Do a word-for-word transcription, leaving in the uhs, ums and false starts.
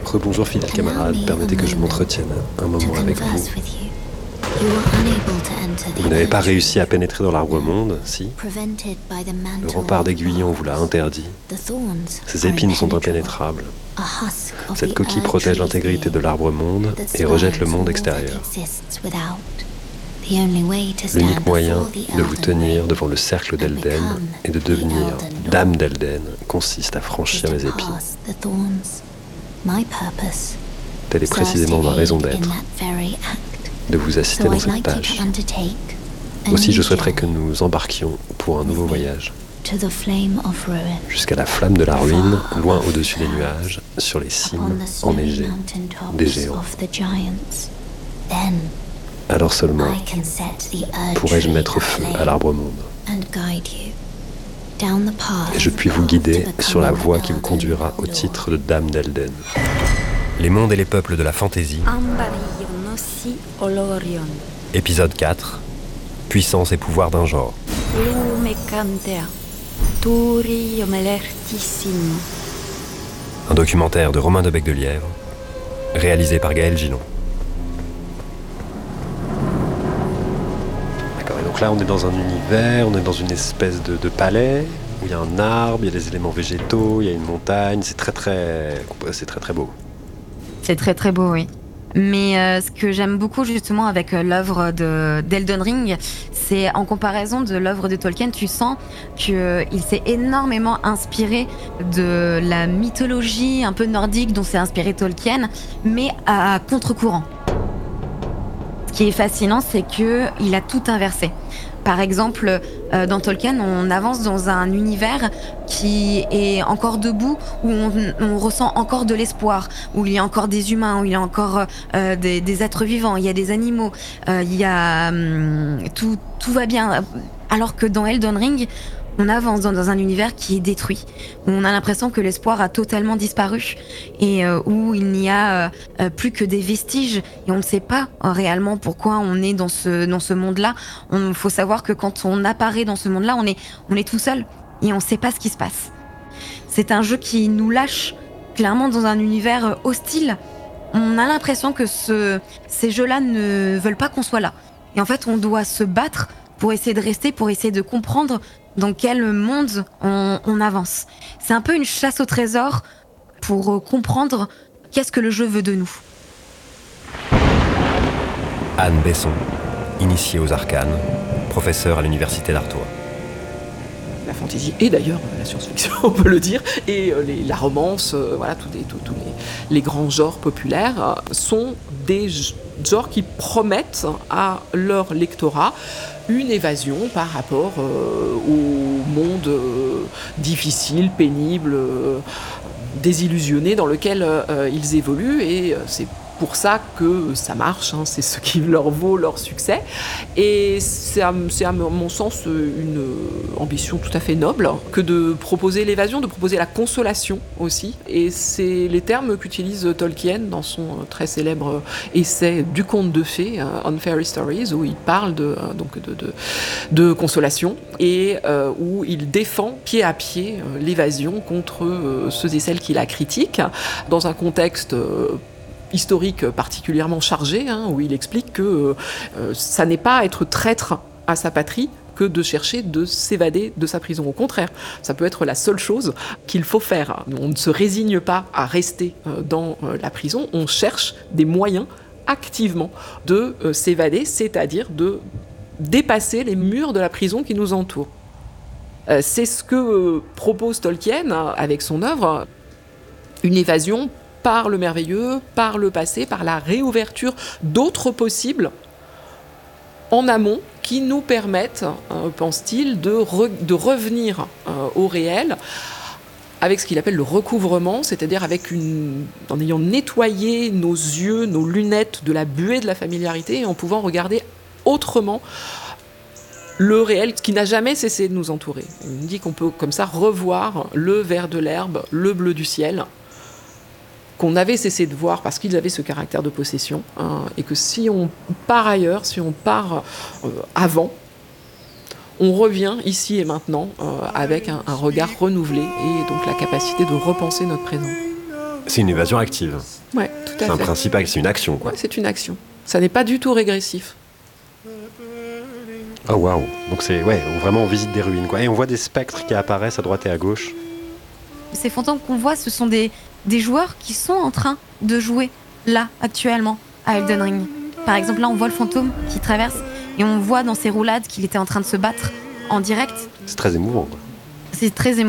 Rebonjour fidèles camarades, permettez que je m'entretienne un moment avec vous. Vous n'avez pas réussi à pénétrer dans l'arbre-monde, si? Le rempart d'aiguillon vous l'a interdit. Ses épines sont impénétrables. Cette coquille protège l'intégrité de l'arbre-monde et rejette le monde extérieur. L'unique moyen de vous tenir devant le cercle d'Elden et de devenir Dame d'Elden consiste à franchir les épines. Telle est précisément ma raison d'être, de vous assister dans cette tâche. Aussi, je souhaiterais que nous embarquions pour un nouveau voyage, jusqu'à la flamme de la ruine, loin au-dessus des nuages, sur les cimes enneigées des géants. Alors seulement pourrais-je mettre feu à l'arbre-monde, et je puis vous guider sur la voie qui vous conduira au titre de Dame d'Elden. Les mondes et les peuples de la fantaisie. Épisode quatre. Puissance et pouvoir d'un genre. Un documentaire de Romain Debec de Lièvre, réalisé par Gaël Gillon. D'accord, et donc là on est dans un univers, on est dans une espèce de, de palais, où il y a un arbre, il y a des éléments végétaux, il y a une montagne, c'est très très, c'est très très beau. C'est très très beau, oui. Mais euh, ce que j'aime beaucoup justement avec euh, l'œuvre de, d'Elden Ring, c'est en comparaison de l'œuvre de Tolkien, tu sens qu'il euh, s'est énormément inspiré de la mythologie un peu nordique dont s'est inspiré Tolkien, mais à contre-courant. Ce qui est fascinant, c'est qu'il a tout inversé. Par exemple, euh, dans Tolkien, on avance dans un univers qui est encore debout, où on, on ressent encore de l'espoir, où il y a encore des humains, où il y a encore euh, des, des êtres vivants, il y a des animaux, euh, il y a hum, tout, tout va bien. Alors que dans Elden Ring, on avance dans, dans un univers qui est détruit, où on a l'impression que l'espoir a totalement disparu et euh, où il n'y a euh, plus que des vestiges et on ne sait pas euh, réellement pourquoi on est dans ce, dans ce monde-là. Il faut savoir que quand on apparaît dans ce monde-là, on est, on est tout seul et on ne sait pas ce qui se passe. C'est un jeu qui nous lâche clairement dans un univers hostile. On a l'impression que ce, ces jeux-là ne veulent pas qu'on soit là. Et en fait, on doit se battre pour essayer de rester, pour essayer de comprendre dans quel monde on, on avance. C'est un peu une chasse au trésor pour comprendre qu'est-ce que le jeu veut de nous. Anne Besson, initiée aux arcanes, professeure à l'université d'Artois. La fantaisie et d'ailleurs la science-fiction, on peut le dire, et euh, les, la romance, euh, voilà, tous les, tous, tous les, les grands genres populaires euh, sont des genres qui promettent à leur lectorat une évasion par rapport euh, au monde euh, difficile, pénible, euh, désillusionné dans lequel euh, ils évoluent, et euh, c'est pour ça que ça marche, hein, c'est ce qui leur vaut leur succès. Et c'est à, c'est à mon sens une ambition tout à fait noble que de proposer l'évasion, de proposer la consolation aussi. Et c'est les termes qu'utilise Tolkien dans son très célèbre essai du conte de fées, On Fairy Stories, où il parle de, donc de, de, de consolation et euh, où il défend pied à pied l'évasion contre ceux et celles qui la critiquent, dans un contexte historique particulièrement chargé, hein, où il explique que euh, ça n'est pas être traître à sa patrie que de chercher de s'évader de sa prison. Au contraire, ça peut être la seule chose qu'il faut faire. On ne se résigne pas à rester euh, dans euh, la prison, on cherche des moyens activement de euh, s'évader, c'est-à-dire de dépasser les murs de la prison qui nous entourent. Euh, c'est ce que euh, propose Tolkien avec son œuvre, une évasion par le merveilleux, par le passé, par la réouverture d'autres possibles en amont qui nous permettent, euh, pense-t-il, de, re- de revenir euh, au réel avec ce qu'il appelle le recouvrement, c'est-à-dire avec une, en ayant nettoyé nos yeux, nos lunettes de la buée de la familiarité et en pouvant regarder autrement le réel qui n'a jamais cessé de nous entourer. Il nous dit qu'on peut comme ça revoir le vert de l'herbe, le bleu du ciel, qu'on avait cessé de voir parce qu'ils avaient ce caractère de possession, hein, et que si on part ailleurs, si on part euh, avant, on revient ici et maintenant euh, avec un, un regard renouvelé et donc la capacité de repenser notre présent. C'est une évasion active. Ouais, tout à c'est fait. un principe, c'est une action, quoi. Ouais, c'est une action. Ça n'est pas du tout régressif. Oh waouh. Donc c'est ouais, on, vraiment on visite des ruines, quoi. Et on voit des spectres qui apparaissent à droite et à gauche. Ces fantômes qu'on voit, ce sont des, des joueurs qui sont en train de jouer là, actuellement, à Elden Ring. Par exemple, là, on voit le fantôme qui traverse et on voit dans ses roulades qu'il était en train de se battre en direct. C'est très émouvant, quoi. C'est très émouvant.